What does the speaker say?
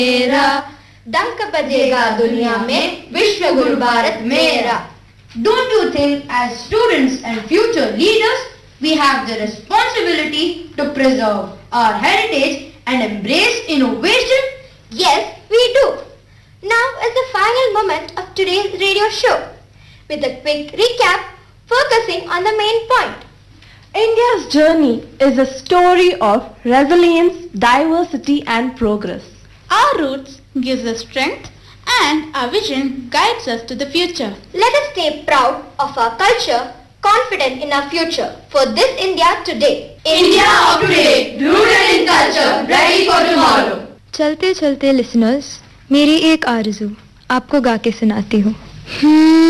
मेरा डंक बजेगा दुनिया में विश्व गुरु भारत मेरा. Don't you think as students and future leaders, we have the responsibility to preserve our heritage and embrace innovation? Yes, we do. Now is the final moment of today's radio show with a quick recap focusing on the main point. India's journey is a story of resilience, diversity and progress. Our roots gives us strength and our vision guides us to the future. Let us stay proud of our culture, confident in our future for this India today. India of today, rooted in culture, ready for tomorrow. चलते चलते listeners, मेरी एक आरज़ू आपको गा के सुनाती हूँ.